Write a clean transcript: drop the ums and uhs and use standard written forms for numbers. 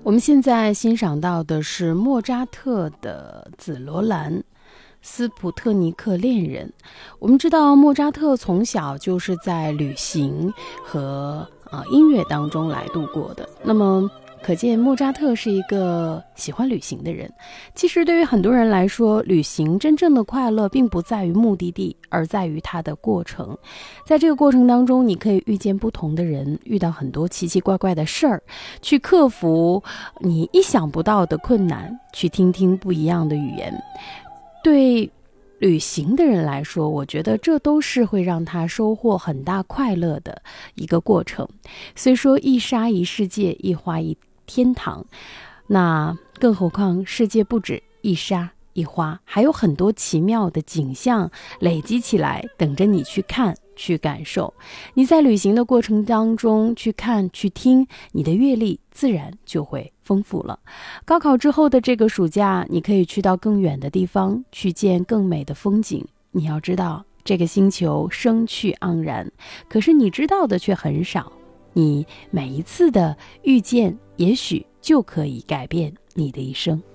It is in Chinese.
我们现在欣赏到的是莫扎特的《紫罗兰》。斯普特尼克恋人。我们知道莫扎特从小就是在旅行和音乐当中来度过的，那么可见莫扎特是一个喜欢旅行的人。其实对于很多人来说，旅行真正的快乐并不在于目的地，而在于它的过程。在这个过程当中，你可以遇见不同的人，遇到很多奇奇怪怪的事儿，去克服你意想不到的困难，去听听不一样的语言。对旅行的人来说，我觉得这都是会让他收获很大快乐的一个过程。虽说一沙一世界，一花一天堂，那更何况世界不止一沙一花，还有很多奇妙的景象累积起来，等着你去看去感受。你在旅行的过程当中去看去听，你的阅历自然就会丰富了。高考之后的这个暑假，你可以去到更远的地方，去见更美的风景。你要知道，这个星球生趣盎然，可是你知道的却很少。你每一次的遇见，也许就可以改变你的一生。